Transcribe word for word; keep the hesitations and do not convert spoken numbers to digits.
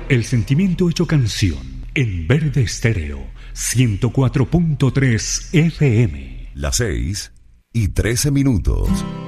El sentimiento hecho canción en Verde Estéreo ciento cuatro punto tres F M. Las seis y trece minutos.